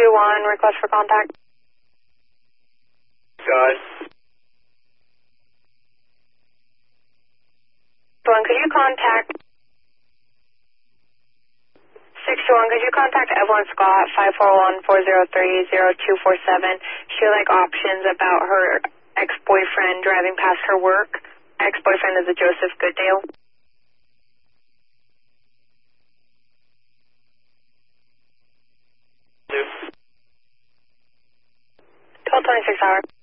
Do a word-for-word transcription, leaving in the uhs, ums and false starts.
two one, request for contact. Guys. One, could you contact six two one, could you contact Evelyn Scott, five four one, four zero three, zero two four seven? She would like options about her ex-boyfriend driving past her work. Ex-boyfriend is a Joseph Goodale. twelve twenty-six hour.